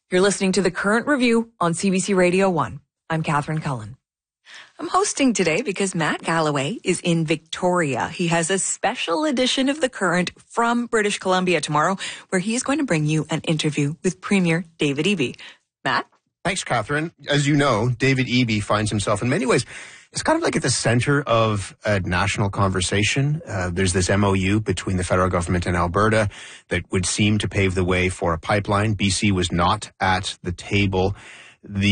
You're listening to The Current Review on CBC Radio 1. I'm Catherine Cullen. I'm hosting today because Matt Galloway is in Victoria. He has a special edition of The Current from British Columbia tomorrow, where he's going to bring you an interview with Premier David Eby. Matt? Thanks, Catherine. As you know, David Eby finds himself in many ways, it's kind of like at the center of a national conversation. There's this MOU between the federal government and Alberta that would seem to pave the way for a pipeline. BC was not at the table.